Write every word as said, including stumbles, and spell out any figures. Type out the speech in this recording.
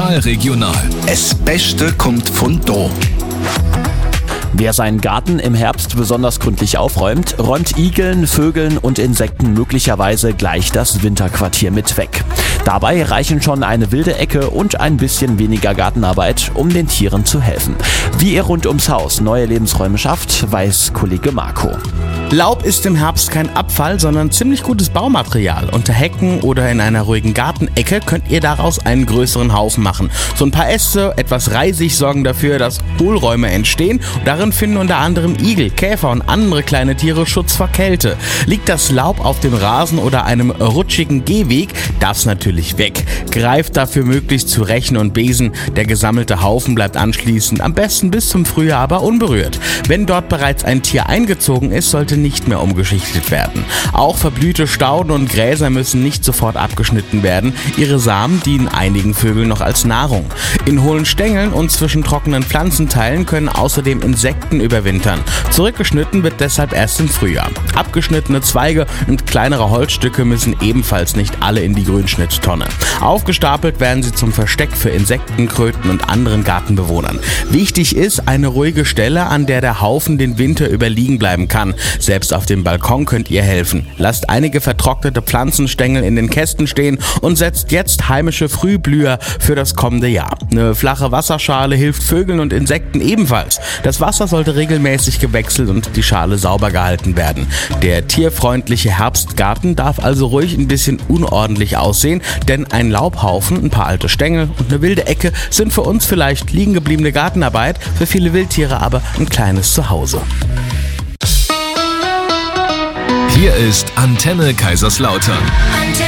Lokalregional. Das Beste kommt von da. Wer seinen Garten im Herbst besonders gründlich aufräumt, räumt Igeln, Vögeln und Insekten möglicherweise gleich das Winterquartier mit weg. Dabei reichen schon eine wilde Ecke und ein bisschen weniger Gartenarbeit, um den Tieren zu helfen. Wie ihr rund ums Haus neue Lebensräume schafft, weiß Kollege Marco. Laub ist im Herbst kein Abfall, sondern ziemlich gutes Baumaterial. Unter Hecken oder in einer ruhigen Gartenecke könnt ihr daraus einen größeren Haufen machen. So ein paar Äste, etwas Reisig sorgen dafür, dass Hohlräume entstehen. Darin finden unter anderem Igel, Käfer und andere kleine Tiere Schutz vor Kälte. Liegt das Laub auf dem Rasen oder einem rutschigen Gehweg, darf es natürlich weg. Greift dafür möglichst zu Rechen und Besen. Der gesammelte Haufen bleibt anschließend am besten bis zum Frühjahr aber unberührt. Wenn dort bereits ein Tier eingezogen ist, sollte nicht mehr umgeschichtet werden. Auch verblühte Stauden und Gräser müssen nicht sofort abgeschnitten werden. Ihre Samen dienen einigen Vögeln noch als Nahrung. In hohlen Stängeln und zwischen trockenen Pflanzenteilen können außerdem Insekten überwintern. Zurückgeschnitten wird deshalb erst im Frühjahr. Abgeschnittene Zweige und kleinere Holzstücke müssen ebenfalls nicht alle in die Grünschnitttonne. Aufgestapelt werden sie zum Versteck für Insekten, Kröten und anderen Gartenbewohnern. Wichtig ist eine ruhige Stelle, an der der Haufen den Winter über liegen bleiben kann. Selbst auf dem Balkon könnt ihr helfen. Lasst einige vertrocknete Pflanzenstängel in den Kästen stehen und setzt jetzt heimische Frühblüher für das kommende Jahr. Eine flache Wasserschale hilft Vögeln und Insekten ebenfalls. Das Wasser sollte regelmäßig gewechselt und die Schale sauber gehalten werden. Der tierfreundliche Herbstgarten darf also ruhig ein bisschen unordentlich aussehen, denn ein Laubhaufen, ein paar alte Stängel und eine wilde Ecke sind für uns vielleicht liegen gebliebene Gartenarbeit, für viele Wildtiere aber ein kleines Zuhause. Hier ist Antenne Kaiserslautern.